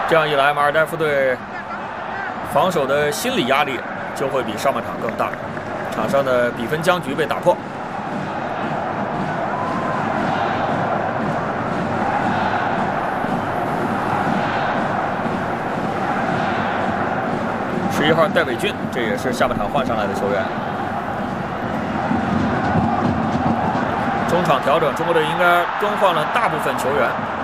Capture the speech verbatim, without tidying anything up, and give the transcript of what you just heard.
这样一来，马尔代夫队防守的心理压力就会比上半场更大，场上的比分僵局被打破。十一号戴伟俊，这也是下半场换上来的球员。中场调整，中国队应该更换了大部分球员。